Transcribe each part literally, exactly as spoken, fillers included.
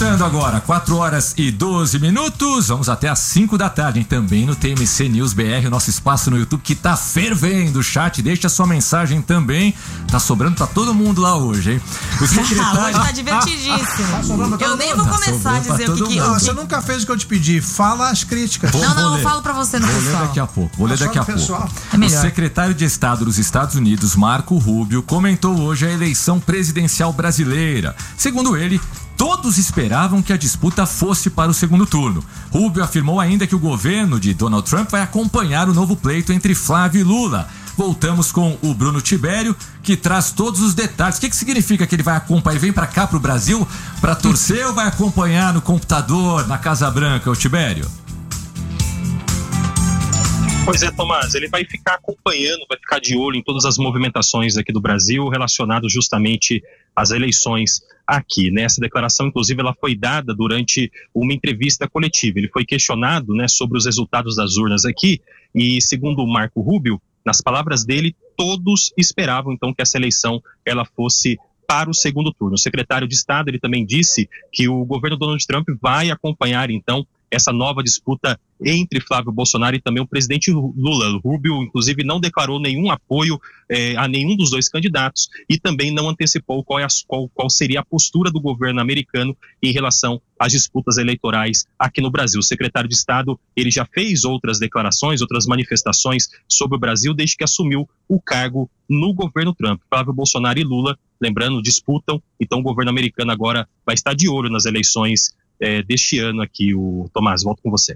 Voltando agora, quatro horas e doze minutos, vamos até às cinco da tarde, hein? Também no T M C News B R, o nosso espaço no YouTube que tá fervendo. O chat, deixa sua mensagem também, tá sobrando pra todo mundo lá hoje, hein? O secretário... Hoje tá divertidíssimo. Tá eu nem vou começar a dizer o que que... Não, você nunca fez o que eu te pedi, fala as críticas. Vou, não, não, eu falo pra você no vou pessoal. Vou ler daqui a pouco, vou ler daqui a pouco. É melhor. O secretário de Estado dos Estados Unidos, Marco Rubio, comentou hoje a eleição presidencial brasileira. Segundo ele, todos esperavam que a disputa fosse para o segundo turno. Rubio afirmou ainda que o governo de Donald Trump vai acompanhar o novo pleito entre Flávio e Lula. Voltamos com o Bruno Tibério, que traz todos os detalhes. O que, que significa que ele vai acompanhar? Ele vem para cá, para o Brasil, para torcer ou vai acompanhar no computador, na Casa Branca, o Tibério? Pois é, Tomás, ele vai ficar acompanhando, vai ficar de olho em todas as movimentações aqui do Brasil relacionadas justamente às eleições aqui, né? Essa declaração, inclusive, ela foi dada durante uma entrevista coletiva. Ele foi questionado, né, sobre os resultados das urnas aqui e, segundo o Marco Rubio, nas palavras dele, todos esperavam, então, que essa eleição ela fosse para o segundo turno. O secretário de Estado, ele também disse que o governo Donald Trump vai acompanhar, então, essa nova disputa entre Flávio Bolsonaro e também o presidente Lula. Rubio, inclusive, não declarou nenhum apoio eh, a nenhum dos dois candidatos e também não antecipou qual, é a, qual, qual seria a postura do governo americano em relação às disputas eleitorais aqui no Brasil. O secretário de Estado, ele já fez outras declarações, outras manifestações sobre o Brasil desde que assumiu o cargo no governo Trump. Flávio Bolsonaro e Lula, lembrando, disputam, então o governo americano agora vai estar de olho nas eleições É, deste ano aqui. O Tomás, volto com você.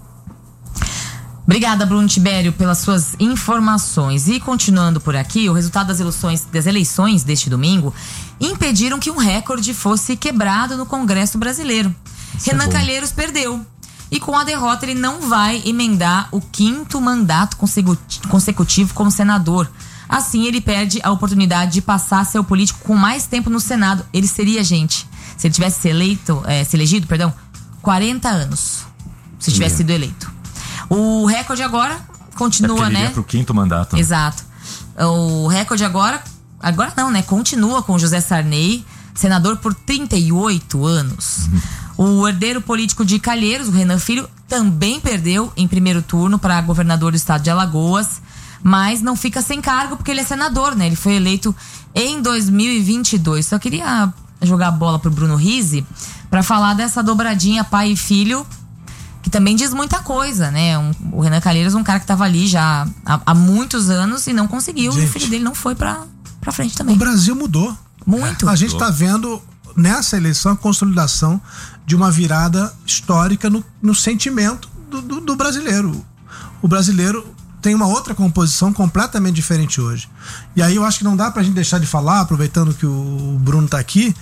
Obrigada, Bruno Tibério, pelas suas informações. E continuando por aqui, o resultado das eleições, das eleições deste domingo impediram que um recorde fosse quebrado no Congresso brasileiro. Isso Renan é Calheiros perdeu. E com a derrota ele não vai emendar o quinto mandato consecutivo como senador. Assim ele perde a oportunidade de passar a ser o político com mais tempo no Senado. Ele seria, gente, se ele tivesse eleito, é, se elegido, perdão, quarenta anos. Se tivesse sido eleito. O recorde agora continua, é ele né? Iria pro quinto mandato. Né? Exato. O recorde agora, agora não, né? Continua com José Sarney, senador por trinta e oito anos. Uhum. O herdeiro político de Calheiros, o Renan Filho, também perdeu em primeiro turno para governador do estado de Alagoas, mas não fica sem cargo porque ele é senador, né? Ele foi eleito em dois mil e vinte e dois. Só queria jogar a bola pro Bruno Rizzi para falar dessa dobradinha pai e filho, que também diz muita coisa, né? Um, o Renan Calheiros é um cara que tava ali já há, há muitos anos e não conseguiu. Gente, e o filho dele não foi pra, pra frente também. O Brasil mudou. Muito. A gente tá vendo nessa eleição a consolidação de uma virada histórica no, no sentimento do, do, do brasileiro. O brasileiro tem uma outra composição completamente diferente hoje. E aí eu acho que não dá pra gente deixar de falar, aproveitando que o Bruno tá aqui.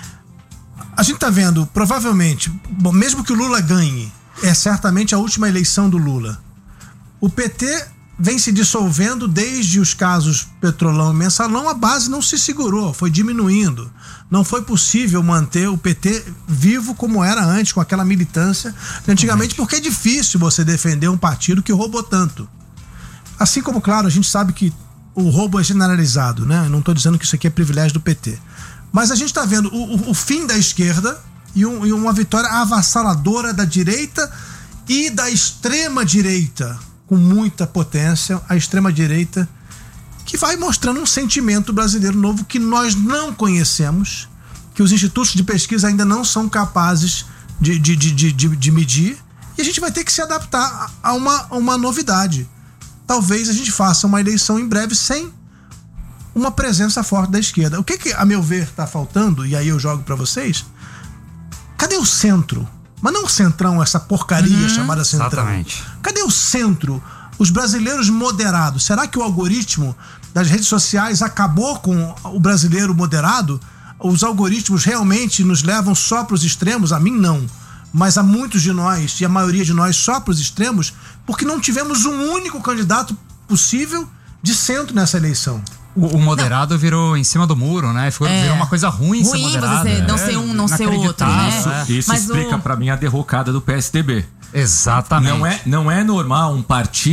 A gente tá vendo, provavelmente, bom, mesmo que o Lula ganhe, é certamente a última eleição do Lula. O P T vem se dissolvendo desde os casos Petrolão e Mensalão, a base não se segurou, foi diminuindo. Não foi possível manter o P T vivo como era antes, com aquela militância antigamente, porque é difícil você defender um partido que roubou tanto. Assim como, claro, a gente sabe que o roubo é generalizado, né? Eu não estou dizendo que isso aqui é privilégio do P T. Mas a gente está vendo o, o, o fim da esquerda e, um, e uma vitória avassaladora da direita e da extrema-direita, com muita potência, a extrema-direita, que vai mostrando um sentimento brasileiro novo que nós não conhecemos, que os institutos de pesquisa ainda não são capazes de, de, de, de, de, de medir, e a gente vai ter que se adaptar a uma, a uma novidade. Talvez a gente faça uma eleição em breve sem uma presença forte da esquerda. O que, que a meu ver, está faltando, e aí eu jogo para vocês, cadê o centro? Mas não o centrão, essa porcaria uhum, chamada centrão. Exatamente. Cadê o centro? Os brasileiros moderados. Será que o algoritmo das redes sociais acabou com o brasileiro moderado? Os algoritmos realmente nos levam só para os extremos? A mim não. Mas a muitos de nós, e a maioria de nós, só para os extremos, porque não tivemos um único candidato possível de centro nessa eleição. O, o moderado não. virou em cima do muro, né? Ficou, é. Virou uma coisa ruim, ruim ser moderado. Você não ser um, não ser outro, né? Isso, isso Mas explica o... pra mim a derrocada do P S D B. Exatamente. Não é, não é normal um partido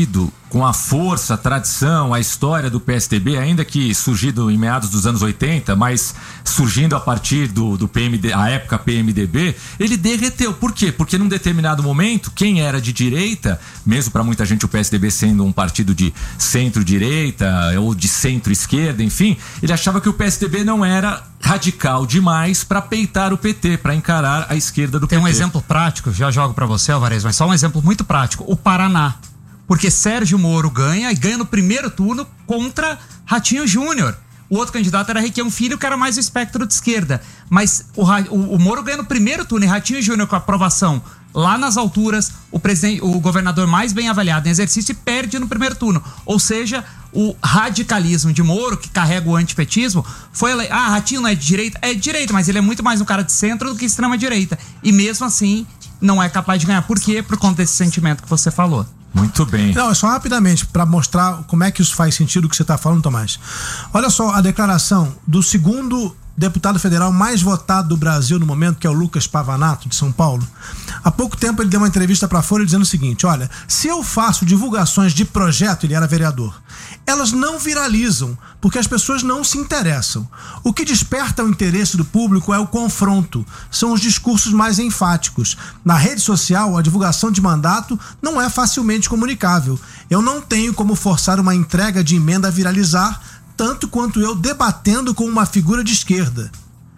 com a força, a tradição, a história do P S D B, ainda que surgido em meados dos anos oitenta, mas surgindo a partir do, do P M D, a época P M D B, ele derreteu. Por quê? Porque num determinado momento, quem era de direita, mesmo para muita gente o P S D B sendo um partido de centro-direita ou de centro-esquerda, enfim, ele achava que o P S D B não era radical demais para peitar o P T, para encarar a esquerda do P T. Tem um exemplo prático, já jogo para você, Alvarez, mas só um exemplo muito prático. O Paraná. Porque Sérgio Moro ganha e ganha no primeiro turno contra Ratinho Júnior. O outro candidato era Requião Filho, que era mais o espectro de esquerda. Mas o, o, o Moro ganha no primeiro turno e Ratinho Júnior com a aprovação lá nas alturas, o, presidente, o governador mais bem avaliado em exercício, e perde no primeiro turno. Ou seja, o radicalismo de Moro, que carrega o antipetismo, foi... Ele... Ah, Ratinho não é de direita? É de direita, mas ele é muito mais um cara de centro do que extrema direita. E mesmo assim, não é capaz de ganhar. Por quê? Por conta desse sentimento que você falou. Muito bem. Não, é só rapidamente, para mostrar como é que isso faz sentido o que você está falando, Tomás. Olha só a declaração do segundo deputado federal mais votado do Brasil no momento, que é o Lucas Pavanato, de São Paulo. Há pouco tempo ele deu uma entrevista para a Folha dizendo o seguinte: olha, se eu faço divulgações de projeto, ele era vereador, elas não viralizam, porque as pessoas não se interessam. O que desperta o interesse do público é o confronto, são os discursos mais enfáticos. Na rede social, a divulgação de mandato não é facilmente comunicável. Eu não tenho como forçar uma entrega de emenda a viralizar, tanto quanto eu debatendo com uma figura de esquerda.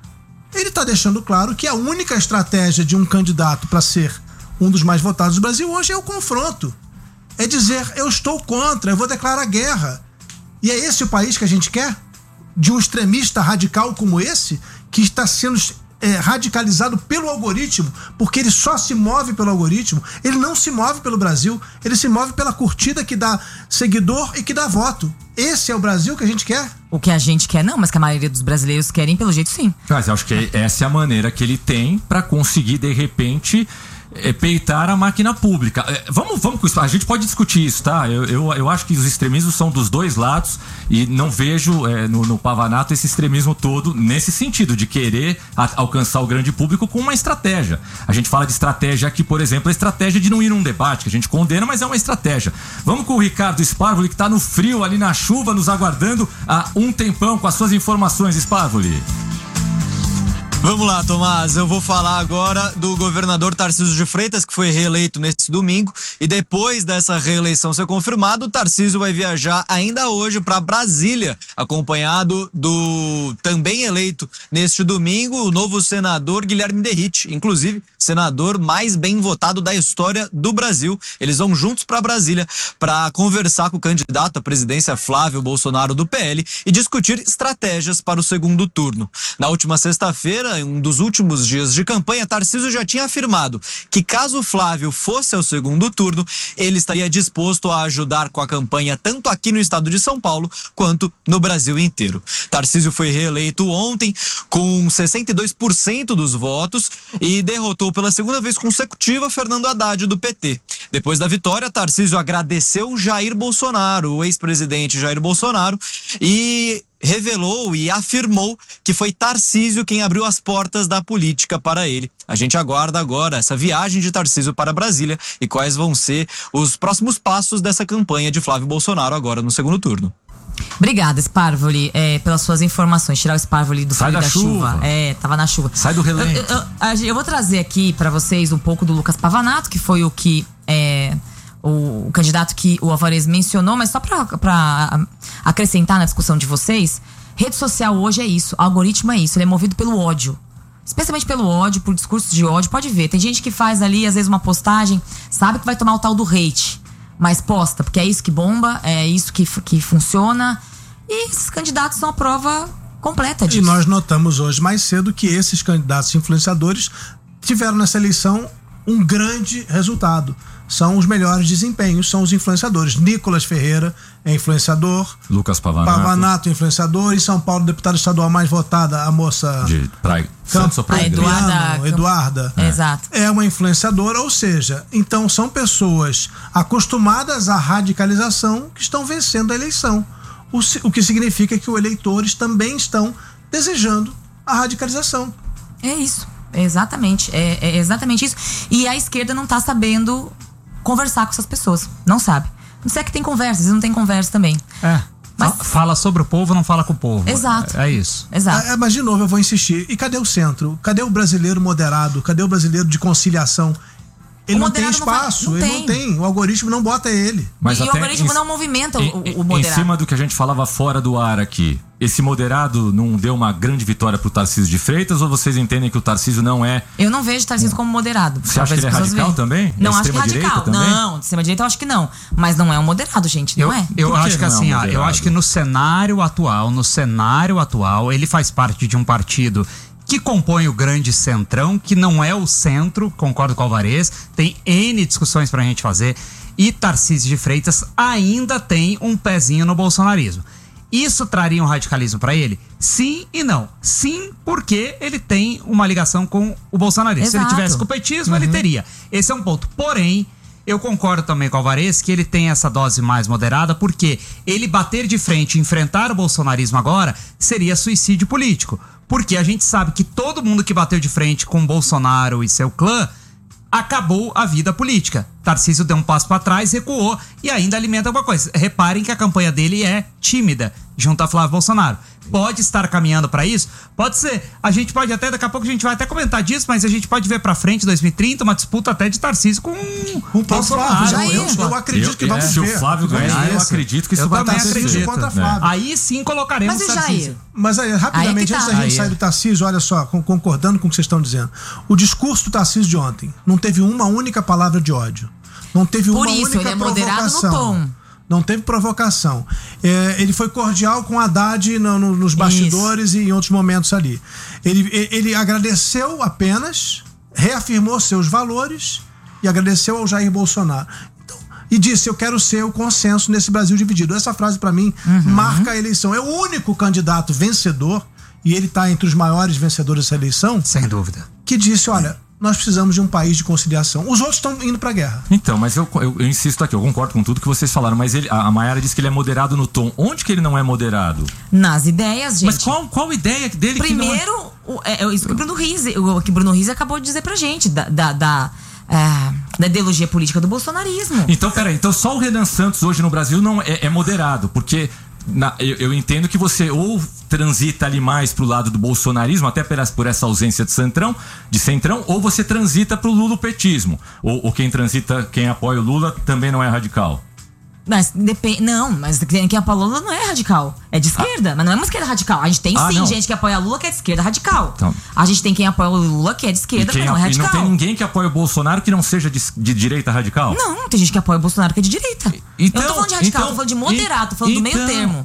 Ele está deixando claro que a única estratégia de um candidato para ser um dos mais votados do Brasil hoje é o confronto. É dizer, eu estou contra, eu vou declarar guerra. E é esse o país que a gente quer? De um extremista radical como esse, que está sendo é, radicalizado pelo algoritmo, porque ele só se move pelo algoritmo, ele não se move pelo Brasil, ele se move pela curtida que dá seguidor e que dá voto. Esse é o Brasil que a gente quer? O que a gente quer não, mas que a maioria dos brasileiros querem, pelo jeito sim. Mas eu acho que essa é a maneira que ele tem para conseguir, de repente, é, peitar a máquina pública. É, vamos, vamos com isso. A gente pode discutir isso, tá? Eu, eu, eu acho que os extremismos são dos dois lados e não vejo é, no, no Pavanato esse extremismo todo nesse sentido, de querer a, alcançar o grande público com uma estratégia. A gente fala de estratégia aqui, por exemplo, a estratégia de não ir num debate, que a gente condena, mas é uma estratégia. Vamos com o Ricardo Sparvoli, que tá no frio, ali na chuva, nos aguardando há um tempão com as suas informações, Sparvoli. Vamos lá, Tomás, eu vou falar agora do governador Tarcísio de Freitas, que foi reeleito nesse domingo, e depois dessa reeleição ser confirmada, o Tarcísio vai viajar ainda hoje para Brasília, acompanhado do também eleito neste domingo, o novo senador Guilherme Derrite, inclusive senador mais bem votado da história do Brasil. Eles vão juntos para Brasília para conversar com o candidato à presidência Flávio Bolsonaro do P L e discutir estratégias para o segundo turno. Na última sexta-feira, em um dos últimos dias de campanha, Tarcísio já tinha afirmado que caso Flávio fosse ao segundo turno, ele estaria disposto a ajudar com a campanha tanto aqui no estado de São Paulo quanto no Brasil inteiro. Tarcísio foi reeleito ontem com sessenta e dois por cento dos votos e derrotou pela segunda vez consecutiva Fernando Haddad do P T. Depois da vitória, Tarcísio agradeceu Jair Bolsonaro, o ex-presidente Jair Bolsonaro, e revelou e afirmou que foi Tarcísio quem abriu as portas da política para ele. A gente aguarda agora essa viagem de Tarcísio para Brasília e quais vão ser os próximos passos dessa campanha de Flávio Bolsonaro agora no segundo turno. Obrigada, Sparvoli, é, pelas suas informações. Tirar o Sparvoli do Sai frio da, da chuva. chuva. É, tava na chuva. Sai do relento. Eu, eu, eu, eu vou trazer aqui pra vocês um pouco do Lucas Pavanato, que foi o que é, o, o candidato que o Alvarez mencionou, mas só pra, pra acrescentar na discussão de vocês, rede social hoje é isso, algoritmo é isso, ele é movido pelo ódio. Especialmente pelo ódio, por discursos de ódio. Pode ver, tem gente que faz ali, às vezes, uma postagem, sabe que vai tomar o tal do hate, mas posta, porque é isso que bomba, é isso que, que funciona. E esses candidatos são a prova completa disso. E nós notamos hoje mais cedo que esses candidatos influenciadores tiveram nessa eleição um grande resultado. São os melhores desempenhos, são os influenciadores. Nicolas Ferreira é influenciador. Lucas Pavanato. Pavanato é influenciador. Em São Paulo, deputada estadual mais votada, a moça... De Praia. Santos ou Praia? A Eduarda. Eduarda. É. Exato. É uma influenciadora, ou seja, então são pessoas acostumadas à radicalização que estão vencendo a eleição. O, o que significa que os eleitores também estão desejando a radicalização. É isso. Exatamente. É, é exatamente isso. E a esquerda não tá sabendo conversar com essas pessoas. Não sabe. Não sei que tem conversa, às vezes não tem conversa também. É. Mas- Fala sobre o povo, não fala com o povo. Exato. É, é isso. Exato. É, mas de novo eu vou insistir. E cadê o centro? Cadê o brasileiro moderado? Cadê o brasileiro de conciliação? Ele O não tem moderado não vai- espaço, não ele tem. não tem. O algoritmo não bota ele. Mas e o até algoritmo em- não movimenta o, Em, o- em- o moderado. em cima do que a gente falava fora do ar aqui, esse moderado não deu uma grande vitória pro Tarcísio de Freitas ou vocês entendem que o Tarcísio não é... Eu não vejo Tarcísio como moderado. Você acha que ele é Talvez as radical pessoas também? vejam. Não É acho que é extrema-direita radical. também? Não, de extrema-direita eu acho que não. Mas não é um moderado, gente. Não Eu, é. eu Por que acho que não é um assim, ó, eu moderado? acho que no cenário atual, no cenário atual, ele faz parte de um partido que compõe o grande centrão, que não é o centro, concordo com o Alvarez, tem N discussões pra gente fazer, e Tarcísio de Freitas ainda tem um pezinho no bolsonarismo. Isso traria um radicalismo pra ele? Sim e não. Sim, porque ele tem uma ligação com o bolsonarismo. Se ele Exato. tivesse com o petismo, ele teria. Esse é um ponto. Porém, eu concordo também com o Alvarez que ele tem essa dose mais moderada, porque ele bater de frente e enfrentar o bolsonarismo agora seria suicídio político. Porque a gente sabe que todo mundo que bateu de frente com Bolsonaro e seu clã acabou a vida política. Tarcísio deu um passo para trás, recuou e ainda alimenta alguma coisa. Reparem que a campanha dele é tímida junto a Flávio Bolsonaro. Pode estar caminhando para isso? Pode ser. A gente pode até, daqui a pouco a gente vai até comentar disso, mas a gente pode ver para frente, dois mil e trinta, uma disputa até de Tarcísio com Um pouco Flávio. Jair. Eu, eu acredito que Eu- vamos se ver. o Flávio Vamos ganhar, ver. eu acredito que isso Eu vai também estar Tarcísio acredito. contra É. Flávio. Aí sim colocaremos Mas e o Tarcísio. Jair? Mas aí, rapidamente, Aí é que antes tá. da gente Aí sair é. do Tarcísio, olha só, con- concordando com o que vocês estão dizendo. O discurso do Tarcísio de ontem não teve uma única palavra de ódio. Não teve Por uma isso, única ele é moderado no provocação. tom. Não teve provocação. É, ele foi cordial com Haddad no, no, nos bastidores e em outros momentos ali. Ele, e- ele agradeceu apenas, reafirmou seus valores e agradeceu ao Jair Bolsonaro. Então, e disse: eu quero ser o consenso nesse Brasil dividido. Essa frase, para mim, marca a eleição. É o único candidato vencedor, e ele está entre os maiores vencedores dessa eleição, Sem dúvida. que disse: olha, nós precisamos de um país de conciliação. Os outros estão indo pra guerra. Então, mas eu, eu, eu insisto aqui, eu concordo com tudo que vocês falaram, mas ele, a, a Mayara disse que ele é moderado no tom. Onde que ele não é moderado? Nas ideias, gente. Mas qual, qual ideia dele que não é... Primeiro, o- é, é isso que o Bruno Rizzi, o que o Bruno Rizzi acabou de dizer pra gente, da, da, da, é, da ideologia política do bolsonarismo. Então, peraí, então só o Renan Santos hoje no Brasil não é, é moderado, porque na- eu, eu entendo que você ou transita ali mais pro lado do bolsonarismo, até por essa, por essa ausência de centrão, de centrão, ou você transita pro lulopetismo. Ou, ou quem transita, quem apoia o Lula também não é radical. Mas depende. Não, mas quem apoia o Lula não é radical. É de esquerda, mas não é uma esquerda radical. A gente tem Ah, sim não. gente que apoia o Lula que é de esquerda radical. Então. A gente tem quem apoia o Lula que é de E, esquerda, quem, mas não é e radical. não tem ninguém que apoia o Bolsonaro que não seja de, de direita radical? Não, tem gente que apoia o Bolsonaro que é de direita. Então- eu não tô falando de radical, então- tô falando de moderado, tô falando do meio então- termo.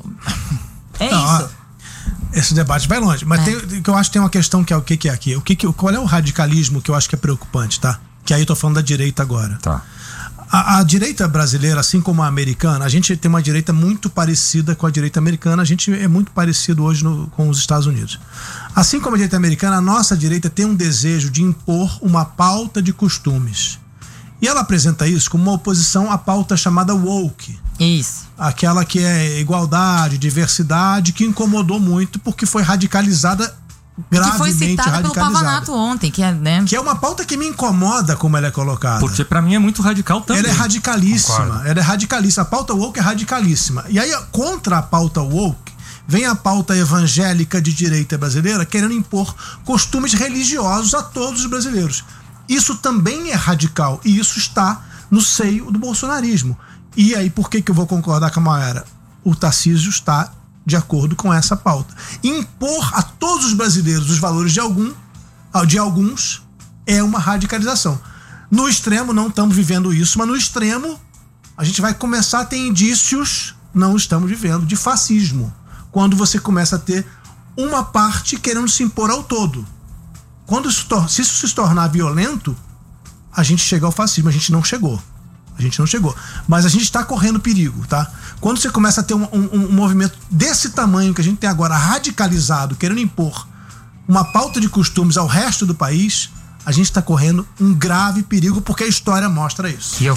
É Não, isso. Esse debate vai longe. Mas É. tem, que eu acho que tem uma questão que é o que, que é aqui. O que que, qual é o radicalismo que eu acho que é preocupante, tá? Que aí eu tô falando da direita agora. Tá. A, a direita brasileira, assim como a americana, a gente tem uma direita muito parecida com a direita americana. A gente é muito parecido hoje no- com os Estados Unidos. Assim como a direita americana, a nossa direita tem um desejo de impor uma pauta de costumes. E ela apresenta isso como uma oposição à pauta chamada woke. Isso. Aquela que é igualdade, diversidade, que incomodou muito porque foi radicalizada, Que foi gravemente citada pelo radicalizada. Pavanato ontem, que é, né? Que é uma pauta que me incomoda como ela é colocada. Porque pra mim é muito radical também. Ela é radicalíssima. Concordo. Ela é radicalíssima. A pauta woke é radicalíssima. E aí, contra a pauta woke, vem a pauta evangélica de direita brasileira querendo impor costumes religiosos a todos os brasileiros. Isso também é radical. E isso está no seio do bolsonarismo. E aí, por que, que eu vou concordar com a Mayara? O Tarcísio está de acordo com essa pauta. Impor a todos os brasileiros os valores de algum, de alguns é uma radicalização. No extremo, não estamos vivendo isso, mas no extremo, a gente vai começar a ter indícios, não estamos vivendo, de fascismo. Quando você começa a ter uma parte querendo se impor ao todo. Quando isso, tor- se isso se tornar violento, a gente chega ao fascismo. A gente não chegou. A gente não chegou. Mas a gente está correndo perigo, tá? Quando você começa a ter um, um- um movimento desse tamanho que a gente tem agora, radicalizado, querendo impor uma pauta de costumes ao resto do país, a gente está correndo um grave perigo, porque a história mostra isso. E eu vou,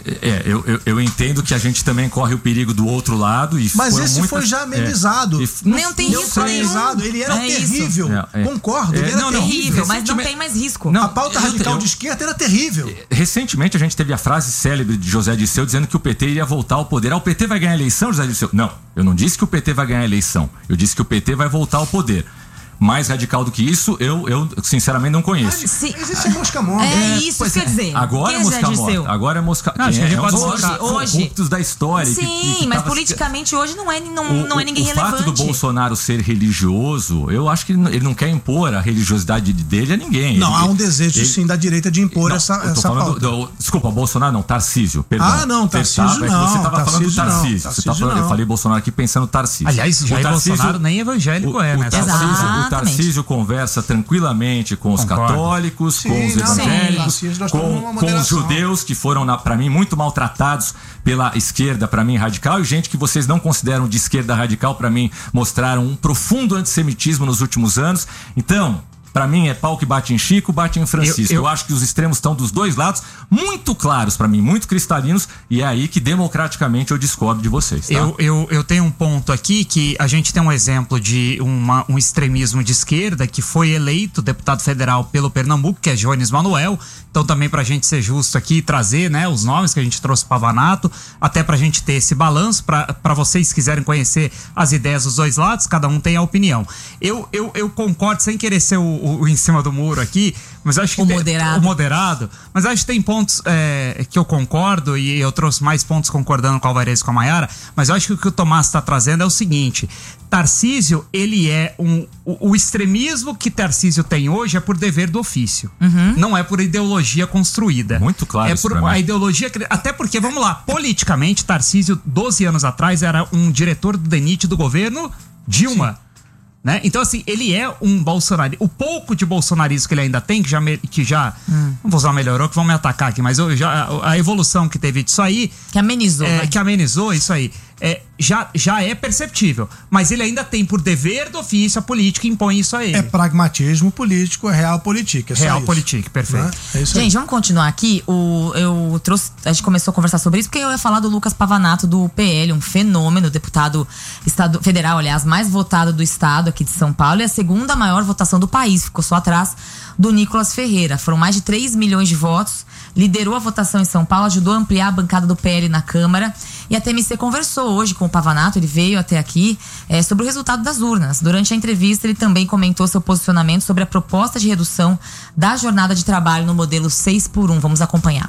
É, eu, eu, eu entendo que a gente também corre o perigo do outro lado. E Mas esse muitas, foi já amenizado. É, e, não tem risco nenhum. Ele era é terrível. É, é. Concordo, ele É, era não, não, terrível. mas não tem mais risco. Não, a pauta eu, radical eu, de esquerda era terrível. Recentemente a gente teve a frase célebre de José Dirceu dizendo que o P T iria voltar ao poder. Ah, o P T vai ganhar a eleição, José Dirceu? Não, eu não disse que o P T vai ganhar a eleição. Eu disse que o P T vai voltar ao poder. Mais radical do que isso, eu, eu sinceramente não conheço. Sim. Existe a mosca morta. É isso, isso quer dizer. Agora é mosca morta. Agora é mosca morta. É, é um dos hoje, hoje. corruptos da história. Sim, que, que mas tava... politicamente hoje não é, não, o, não é ninguém o relevante. O fato do Bolsonaro ser religioso, eu acho que ele não quer impor a religiosidade dele a ninguém. Não, ele, há um desejo ele, sim da direita de impor não, essa, eu tô essa falando pauta. do, do, desculpa, Bolsonaro não, Tarcísio, perdão. Ah, não, Tarcísio Você não. Você estava falando do Tarcísio não, Tarcísio. Você Tarcísio tá falando, não. eu falei Bolsonaro aqui pensando Tarcísio. Aliás, Jair o Tarcísio, Bolsonaro nem evangélico o, é, né? O Tarcísio, Exatamente. o Tarcísio conversa tranquilamente com os Concordo. católicos, Sim, com os não, evangélicos, sim, nós estamos numa com, com os moderação. judeus que foram, para mim, muito maltratados pela esquerda, para mim, radical, e gente que vocês não consideram de esquerda radical, para mim, mostraram um profundo antissemitismo nos últimos anos. Então, pra mim é pau que bate em Chico, bate em Francisco. Eu, eu... eu acho que os extremos estão dos dois lados, muito claros pra mim, muito cristalinos, e é aí que democraticamente eu discordo de vocês. Tá? Eu, eu, eu tenho um ponto aqui que a gente tem um exemplo de uma, um extremismo de esquerda que foi eleito deputado federal pelo Pernambuco, que é Jones Manuel. Então também pra gente ser justo aqui, trazer, né, os nomes que a gente trouxe Pavanato, até pra gente ter esse balanço, pra, pra vocês quiserem conhecer as ideias dos dois lados, cada um tem a opinião. Eu, eu, eu concordo, sem querer ser o, o, o em cima do muro aqui, mas acho que o tem, moderado. o moderado, mas acho que tem pontos é, que eu concordo, e eu trouxe mais pontos concordando com o Alvarez e com a Maiara, mas eu acho que o que o Tomás está trazendo é o seguinte: Tarcísio, ele é um o, o extremismo que Tarcísio tem hoje é por dever do ofício, uhum. Não é por ideologia construída. Muito claro. É por a ideologia, até porque, vamos lá, politicamente Tarcísio doze anos atrás era um diretor do D N I T do governo Dilma. Sim. Né? Então, assim, ele é um bolsonarista. O pouco de bolsonarismo que ele ainda tem, que já, me, que já hum. não vou usar melhorou, que vão me atacar aqui, mas eu, já, a, a evolução que teve disso aí, que amenizou, é, né? que amenizou isso aí, é, já, já é perceptível, mas ele ainda tem por dever do ofício a política, impõe isso a ele. É pragmatismo político, é real política. É real política, perfeito. Né? É isso Gente, aí. vamos continuar aqui. O, eu trouxe, a gente começou a conversar sobre isso porque eu ia falar do Lucas Pavanato do P L, um fenômeno, deputado estado, federal, aliás, mais votado do estado aqui de São Paulo, e a segunda maior votação do país, ficou só atrás do Nicolas Ferreira. Foram mais de três milhões de votos, liderou a votação em São Paulo, ajudou a ampliar a bancada do P L na Câmara, e a T M C conversou hoje com o Pavanato, ele veio até aqui, é, sobre o resultado das urnas. Durante a entrevista, ele também comentou seu posicionamento sobre a proposta de redução da jornada de trabalho no modelo seis por um. Vamos acompanhar.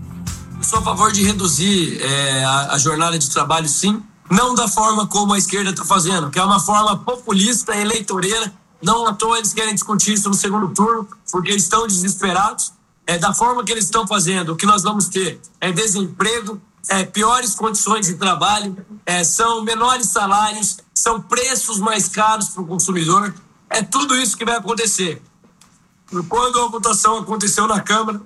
Eu sou a favor de reduzir é, a, a jornada de trabalho, sim, não da forma como a esquerda está fazendo, que é uma forma populista, eleitoreira. Não à toa eles querem discutir isso no segundo turno, porque eles estão desesperados. É, da forma que eles estão fazendo, o que nós vamos ter é desemprego, é, piores condições de trabalho, é, são menores salários, são preços mais caros para o consumidor. É tudo isso que vai acontecer. E quando a votação aconteceu na Câmara,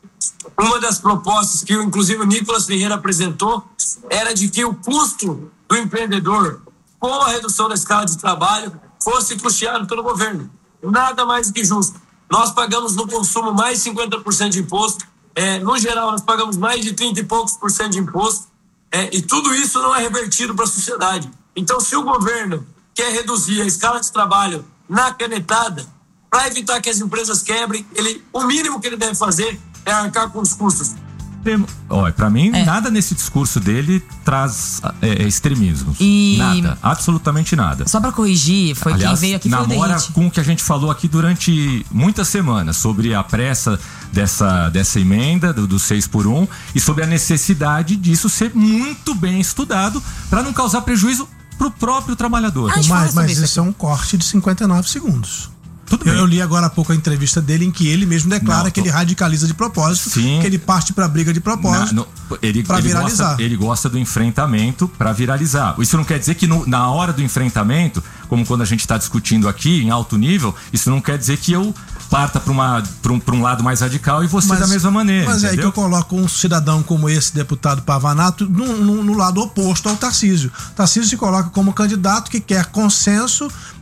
uma das propostas que inclusive o Nicolas Ferreira apresentou era de que o custo do empreendedor com a redução da escala de trabalho fosse custeado pelo governo. Nada mais do que justo. Nós pagamos no consumo mais cinquenta por cento de imposto. É, no geral, nós pagamos mais de trinta e poucos por cento de imposto. É, e tudo isso não é revertido para a sociedade. Então, se o governo quer reduzir a escala de trabalho na canetada, para evitar que as empresas quebrem, ele, o mínimo que ele deve fazer é arcar com os custos. Olha, pra mim, é. nada nesse discurso dele traz é, extremismo. E... Nada, absolutamente nada. Só pra corrigir, foi Aliás, quem veio aqui foi o namora Denite. com o que a gente falou aqui durante muitas semanas, sobre a pressa dessa, dessa emenda do, do seis por um e sobre a necessidade disso ser muito bem estudado para não causar prejuízo pro próprio trabalhador. Ah, Mas, mas isso isso é um corte de cinquenta e nove segundos. Tudo eu, bem. eu li agora há pouco a entrevista dele em que ele mesmo declara Não, que ele radicaliza de propósito, Sim. que ele parte pra briga de propósito. Na, no, ele, pra ele viralizar. Gosta, ele gosta do enfrentamento para viralizar. Isso não quer dizer que no, na hora do enfrentamento, como quando a gente está discutindo aqui em alto nível, isso não quer dizer que eu parta para um, um lado mais radical e você Mas- da mesma maneira. Mas é aí que entendeu? eu coloco um cidadão como esse deputado Pavanato no, no- no lado oposto ao Tarcísio. Tarcísio se coloca como candidato que quer consenso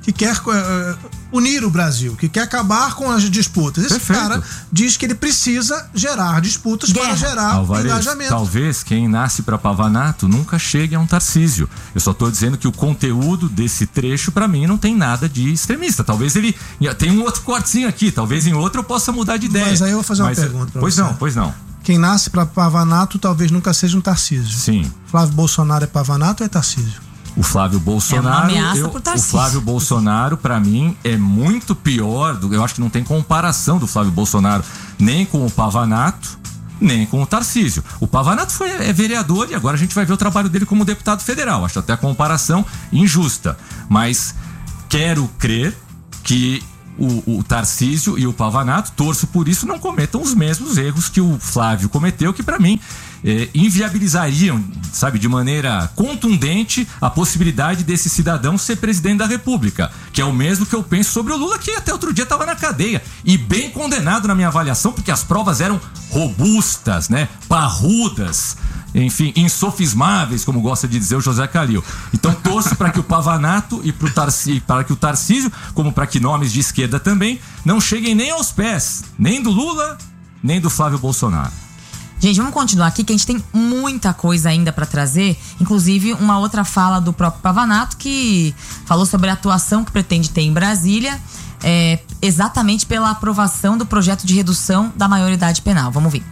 que quer uh, unir o Brasil, que quer acabar com as disputas. Esse Perfeito. cara diz que ele precisa gerar disputas Guerra. para gerar Alvarez, engajamento. talvez quem nasce para Pavanato nunca chegue a um Tarcísio. Eu só tô dizendo que o conteúdo desse trecho, para mim, não tem nada de extremista. Talvez ele... Tem um outro cortezinho aqui, talvez em outro eu possa mudar de ideia. Mas aí eu vou fazer uma Mas, pergunta pra Pois você. não, pois não. Quem nasce para Pavanato talvez nunca seja um Tarcísio. Sim. Flávio Bolsonaro é Pavanato ou é Tarcísio? O Flávio Bolsonaro, É uma ameaça eu, pro o Tarcísio. Flávio Bolsonaro, pra mim, é muito pior. Do, eu acho que não tem comparação do Flávio Bolsonaro nem com o Pavanato, nem com o Tarcísio. O Pavanato foi, é vereador e agora a gente vai ver o trabalho dele como deputado federal. Acho até a comparação injusta. Mas quero crer que o, o Tarcísio e o Pavanato, torço por isso, não cometam os mesmos erros que o Flávio cometeu, que pra mim eh, inviabilizariam, sabe, de maneira contundente a possibilidade desse cidadão ser presidente da República, que é o mesmo que eu penso sobre o Lula, que até outro dia estava na cadeia e bem condenado na minha avaliação, porque as provas eram robustas, né, parrudas, enfim, insofismáveis, como gosta de dizer o José Calil. Então torço para que o Pavanato e pro Tarcísio, para que o Tarcísio, como para que nomes de esquerda também, não cheguem nem aos pés, nem do Lula, nem do Flávio Bolsonaro. Gente, vamos continuar aqui, que a gente tem muita coisa ainda para trazer. Inclusive, uma outra fala do próprio Pavanato, que falou sobre a atuação que pretende ter em Brasília, é, exatamente pela aprovação do projeto de redução da maioridade penal. Vamos ver.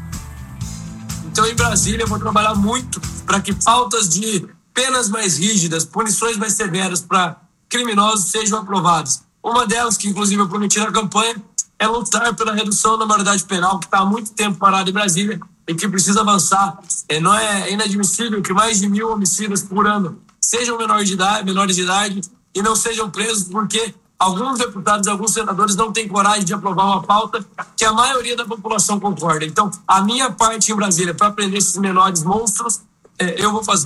Então, em Brasília, eu vou trabalhar muito para que pautas de penas mais rígidas, punições mais severas para criminosos sejam aprovadas. Uma delas, que inclusive eu prometi na campanha, é lutar pela redução da maioridade penal, que está há muito tempo parada em Brasília e que precisa avançar. É, não é inadmissível que mais de mil homicídios por ano sejam menores de idade, menores de idade e não sejam presos porque alguns deputados, alguns senadores não têm coragem de aprovar uma pauta que a maioria da população concorda. Então, a minha parte em Brasília para prender esses menores monstros, é, eu vou fazer.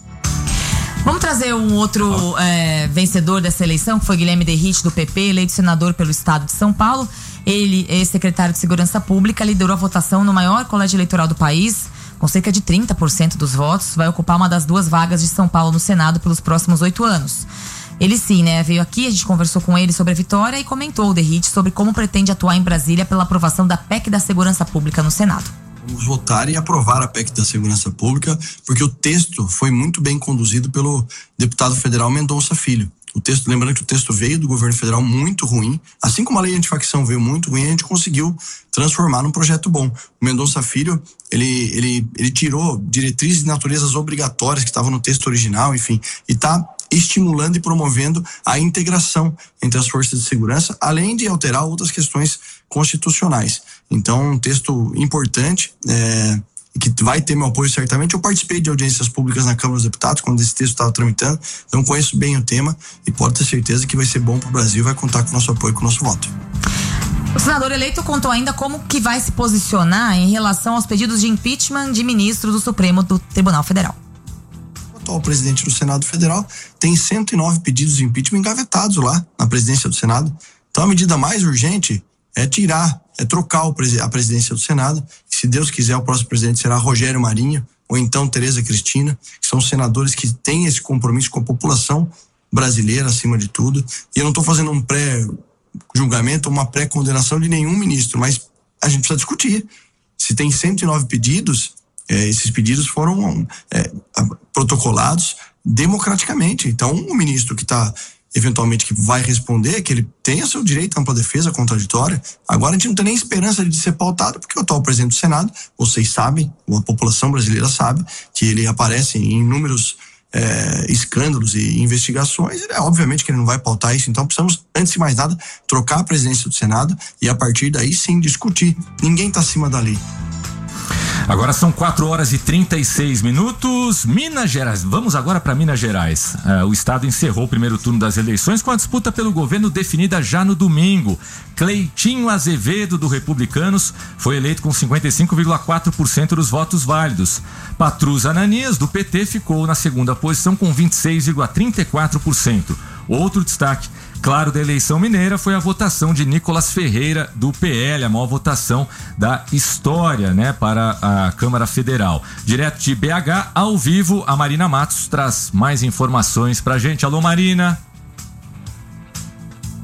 Vamos trazer um outro é, vencedor dessa eleição, que foi Guilherme Derrite, do P P, eleito senador pelo estado de São Paulo. Ele, ex-secretário de Segurança Pública, liderou a votação no maior colégio eleitoral do país, com cerca de trinta por cento dos votos. Vai ocupar uma das duas vagas de São Paulo no Senado pelos próximos oito anos. Ele sim, né? Veio aqui, a gente conversou com ele sobre a vitória e comentou o Derrite sobre como pretende atuar em Brasília pela aprovação da P E C da Segurança Pública no Senado. Vamos votar e aprovar a P E C da Segurança Pública, porque o texto foi muito bem conduzido pelo deputado federal Mendonça Filho. O texto, lembrando que o texto veio do governo federal muito ruim, assim como a lei antifacção veio muito ruim, a gente conseguiu transformar num projeto bom. O Mendonça Filho, ele, ele, ele tirou diretrizes de naturezas obrigatórias que estavam no texto original, enfim, e está estimulando e promovendo a integração entre as forças de segurança, além de alterar outras questões constitucionais. Então, um texto importante, é, que vai ter meu apoio certamente. Eu participei de audiências públicas na Câmara dos Deputados quando esse texto estava tramitando, então conheço bem o tema e pode ter certeza que vai ser bom para o Brasil e vai contar com o nosso apoio, com o nosso voto. O senador eleito contou ainda como que vai se posicionar em relação aos pedidos de impeachment de ministros do Supremo do Tribunal Federal. O atual presidente do Senado Federal tem cento e nove pedidos de impeachment engavetados lá na presidência do Senado. Então a medida mais urgente é tirar, é trocar a presidência do Senado. E, se Deus quiser, o próximo presidente será Rogério Marinho ou então Tereza Cristina, que são senadores que têm esse compromisso com a população brasileira acima de tudo. E eu não estou fazendo um pré-julgamento, uma pré-condenação de nenhum ministro, mas a gente precisa discutir. Se tem cento e nove pedidos, é, esses pedidos foram é, protocolados democraticamente. Então, o ministro que está eventualmente que vai responder, que ele tenha seu direito à ampla defesa contraditória. Agora a gente não tem nem esperança de ser pautado, porque o atual presidente do Senado, vocês sabem, a população brasileira sabe, que ele aparece em inúmeros é, escândalos e investigações. É, obviamente que ele não vai pautar isso, então precisamos, antes de mais nada, trocar a presidência do Senado e a partir daí sim discutir. Ninguém está acima da lei. Agora são quatro horas e trinta e seis minutos. Minas Gerais, vamos agora para Minas Gerais. Uh, o estado encerrou o primeiro turno das eleições com a disputa pelo governo definida já no domingo. Cleitinho Azevedo, do Republicanos, foi eleito com cinquenta e cinco vírgula quatro por cento dos votos válidos. Patrus Ananias, do P T, ficou na segunda posição com vinte e seis vírgula trinta e quatro por cento. Outro destaque claro da eleição mineira foi a votação de Nicolas Ferreira, do P L, a maior votação da história, né, para a Câmara Federal. Direto de B H, ao vivo, a Marina Matos traz mais informações pra gente. Alô, Marina.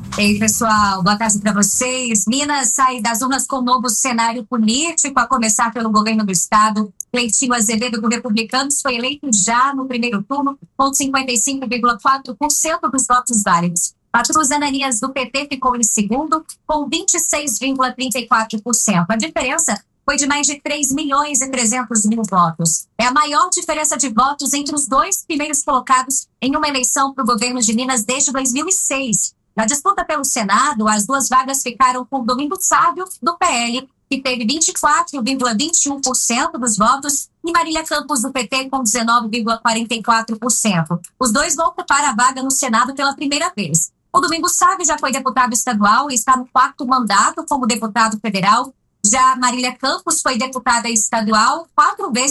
Ei, pessoal, boa tarde para vocês. Minas sai das urnas com um novo cenário político, a começar pelo governo do estado. Cleitinho Azevedo, do Republicanos, foi eleito já no primeiro turno, com cinquenta e cinco vírgula quatro por cento dos votos válidos. Patrus Ananias, do P T, ficou em segundo, com vinte e seis vírgula trinta e quatro por cento. A diferença foi de mais de três milhões e trezentos mil votos. É a maior diferença de votos entre os dois primeiros colocados em uma eleição para o governo de Minas desde dois mil e seis. Na disputa pelo Senado, as duas vagas ficaram com Domingos Sávio, do P L, que teve vinte e quatro vírgula vinte e um por cento dos votos, e Marília Campos, do P T, com dezenove vírgula quarenta e quatro por cento. Os dois vão ocupar a vaga no Senado pela primeira vez. O Domingos Sávio já foi deputado estadual e está no quarto mandato como deputado federal. Já Marília Campos foi deputada estadual quatro vezes